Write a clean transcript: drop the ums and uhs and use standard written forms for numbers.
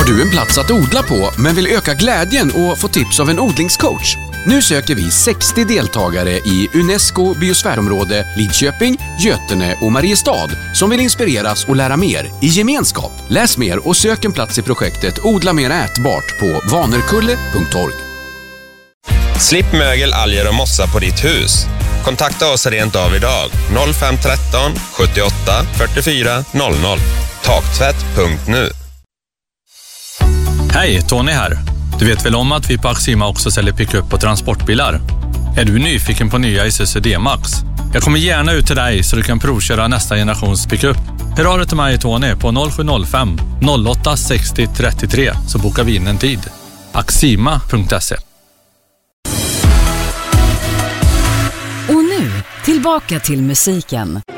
du en plats att odla på men vill öka glädjen och få tips av en odlingscoach? Nu söker vi 60 deltagare i UNESCO biosfärområde Lidköping, Götene och Mariestad som vill inspireras och lära mer i gemenskap. Läs mer och sök en plats i projektet Odla mer ätbart på vanerkulle.org. Slipp mögel, alger och mossa på ditt hus. Kontakta oss rent av idag. 0513 78 44 00. Taktvätt.nu. Hej, Tony här. Du vet väl om att vi på Axima också säljer pick-up och transportbilar? Är du nyfiken på nya Isuzu D-Max? Jag kommer gärna ut till dig så du kan provköra nästa generations pick-up. Hör av dig till mig, Tony, på 0705 08 60 33 så bokar vi in en tid. Axima.se. Och nu, tillbaka till musiken.